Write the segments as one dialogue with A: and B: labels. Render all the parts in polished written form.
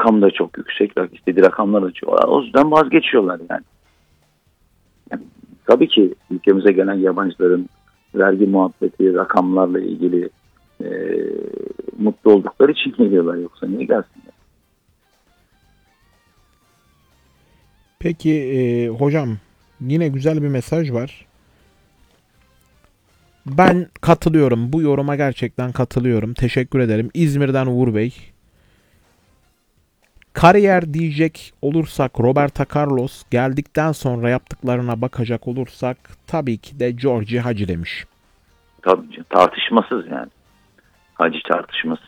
A: rakam da çok yüksek. İstediği rakamlar da çok. O yüzden vazgeçiyorlar yani. Tabii ki ülkemize gelen yabancıların vergi muhabbeti, rakamlarla ilgili mutlu oldukları için geliyorlar. Yoksa niye gelsinler?
B: Peki hocam, yine güzel bir mesaj var. Ben katılıyorum. Bu yoruma gerçekten katılıyorum. Teşekkür ederim. İzmir'den Uğur Bey. Kariyer diyecek olursak Roberto Carlos, geldikten sonra yaptıklarına bakacak olursak tabii ki de Giorgi Hagi demiş.
A: Tabii tartışmasız yani. Hagi tartışmasız.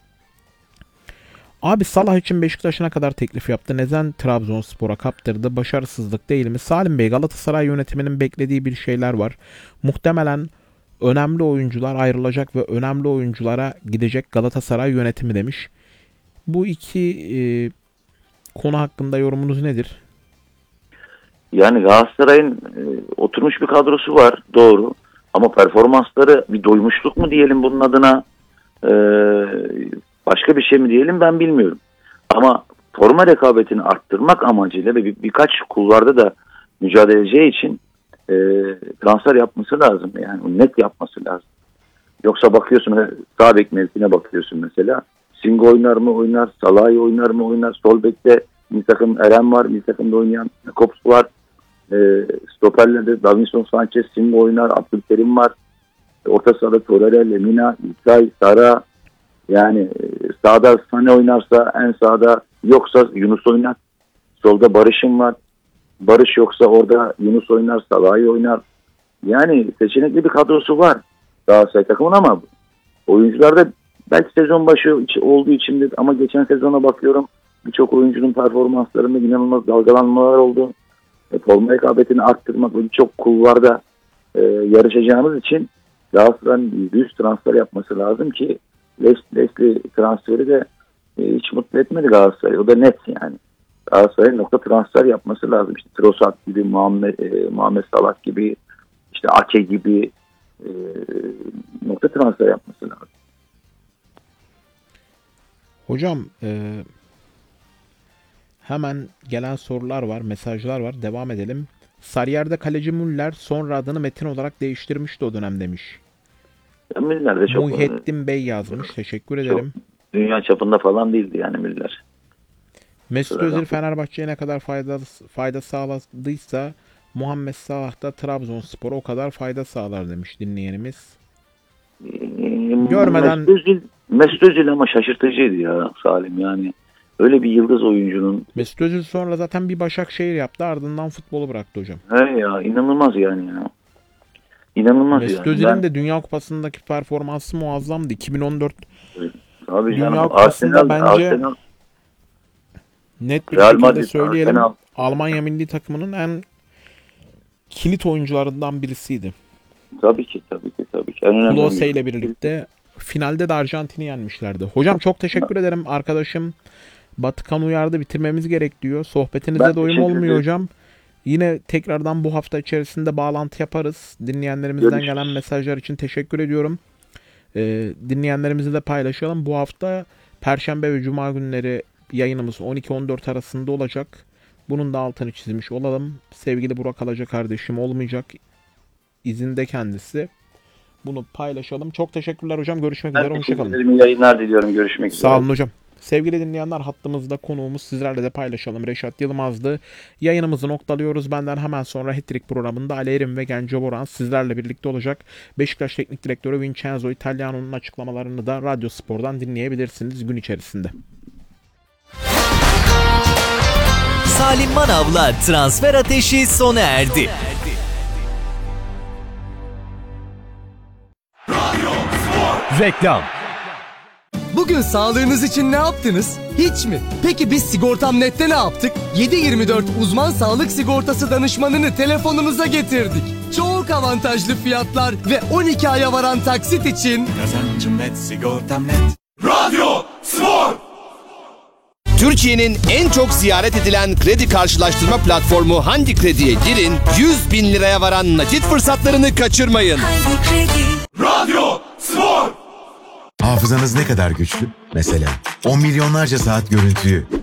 B: Abi Salah için Beşiktaş'a kadar teklif yaptı. Neden Trabzonspor'a kaptırdı? Başarısızlık değil mi? Salim Bey, Galatasaray yönetiminin beklediği bir şeyler var. Muhtemelen önemli oyuncular ayrılacak ve önemli oyunculara gidecek Galatasaray yönetimi demiş. Bu iki konu hakkında yorumunuz nedir?
A: Yani Galatasaray'ın oturmuş bir kadrosu var, doğru. Ama performansları bir doymuşluk mu diyelim bunun adına, başka bir şey mi diyelim ben bilmiyorum. Ama forma rekabetini arttırmak amacıyla ve birkaç kulvarda da mücadele edeceği için transfer yapması lazım. Yani net yapması lazım. Yoksa bakıyorsun sağ bek mevkine bakıyorsun mesela. Singo oynar mı oynar, Salah'ı oynar mı oynar, sol bekte bir takım Eren var, bir takımda oynayan Kops var. Stoperlerde Davinson Sanchez, Singo oynar, Abdülkerim var. Orta sahada Torreira, Lemina, İlkay, Sara. Yani sağda Sane oynarsa en sağda, yoksa Yunus oynar. Solda Barış'ın var. Barış yoksa orada Yunus oynar, Salah'ı oynar. Yani seçenekli bir kadrosu var Galatasaray takımın, ama oyuncularda belki sezon başı olduğu içindir ama geçen sezona bakıyorum birçok oyuncunun performanslarında inanılmaz dalgalanmalar oldu. Forma rekabetini arttırmak ve birçok kulvarda yarışacağımız için Galatasaray'ın %100 transfer yapması lazım ki Leslie transferi de hiç mutlu etmedi Galatasaray. O da net yani. Galatasaray'ın nokta transfer yapması lazım. İşte Trossard gibi, Muhammed Salah gibi, işte Ake gibi nokta transfer yapması lazım.
B: Hocam hemen gelen sorular var, mesajlar var. Devam edelim. Sarıyer'de kaleci Müller sonra adını Metin olarak değiştirmişti o dönem demiş.
A: Müller de çok...
B: Muhittin Bey yazmış. Teşekkür ederim.
A: Dünya çapında falan değildi yani Müller.
B: Mesut Özil Fenerbahçe'ye ne kadar fayda sağladıysa Muhammed Salah da Trabzonspor'a o kadar fayda sağlar demiş dinleyenimiz. Görmeden...
A: Mesut Özil ama şaşırtıcıydı ya Salim yani. Öyle bir yıldız oyuncunun...
B: Mesut Özil sonra zaten bir Başakşehir yaptı, ardından futbolu bıraktı hocam.
A: He ya, inanılmaz yani ya. İnanılmaz
B: Mesut
A: yani.
B: Özil'in de Dünya Kupası'ndaki performansı muazzamdı. 2014
A: Abi
B: Dünya
A: canım,
B: Kupası'nda bence net bir
A: Real
B: şekilde
A: Madrid,
B: söyleyelim.
A: Arsenal.
B: Almanya milli takımının en kilit oyuncularından birisiydi.
A: Tabii ki.
B: Klose ile birlikte finalde de Arjantin'i yenmişlerdi. Hocam çok teşekkür ederim arkadaşım. Batıkan uyardı, bitirmemiz gerek diyor. Sohbetinize doyum olmuyor hocam. Yine tekrardan bu hafta içerisinde bağlantı yaparız. Dinleyenlerimizden gelen mesajlar için teşekkür ediyorum. Dinleyenlerimizle de paylaşalım. Bu hafta Perşembe ve Cuma günleri yayınımız 12-14 arasında olacak. Bunun da altını çizmiş olalım. Sevgili Burak Alaca kardeşim olmayacak. İzinde kendisi. Bunu paylaşalım. Çok teşekkürler hocam. Görüşmek üzere. Hoşçakalın.
A: İyi yayınlar diliyorum. Görüşmek üzere.
B: Sağ olun hocam. Sevgili dinleyenler, hattımızda konuğumuz, sizlerle de paylaşalım, Reşat Yılmaz'dı. Yayınımızı noktalıyoruz. Benden hemen sonra Hat-Trick programında Ali Erim ve Genco Boran sizlerle birlikte olacak. Beşiktaş Teknik Direktörü Vincenzo Italiano'nun açıklamalarını da Radyo Spor'dan dinleyebilirsiniz gün içerisinde.
C: Salim Manav'la Transfer Ateşi sona erdi.
D: Reklam. Bugün sağlığınız için ne yaptınız? Hiç mi? Peki biz Sigortam.net'te ne yaptık? 7/24 uzman sağlık sigortası danışmanını telefonunuza getirdik. Çok avantajlı fiyatlar ve 12 aya varan taksit için
E: Kazancım net, Sigortam.net. Radyo Spor.
F: Türkiye'nin en çok ziyaret edilen kredi karşılaştırma platformu Handi Kredi'ye girin, 100.000 liraya varan nakit fırsatlarını kaçırmayın.
E: Handi Kredi. Radyo Spor.
G: Hafızanız ne kadar güçlü? Mesela 10 milyonlarca saat görüntüyü